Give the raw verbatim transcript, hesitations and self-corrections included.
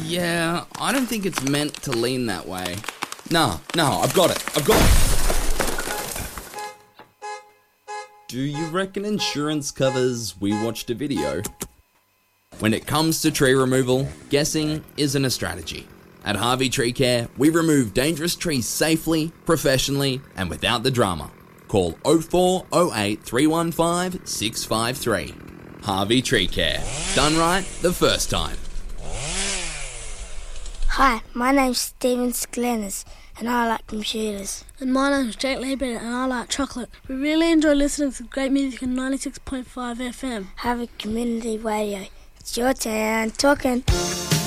Yeah, I don't think it's meant to lean that way. Nah, nah, I've got it, I've got it. Do you reckon insurance covers we watched a video? When it comes to tree removal, guessing isn't a strategy. At Harvey Tree Care, we remove dangerous trees safely, professionally, and without the drama. Call oh four oh eight, three one five, six five three. Harvey Tree Care. Done right the first time. Hi, my name's Steven Sklenis and I like computers. And my name's Jake Liebert and I like chocolate. We really enjoy listening to great music on ninety-six point five F M. Harvey Community Radio. It's your turn talking.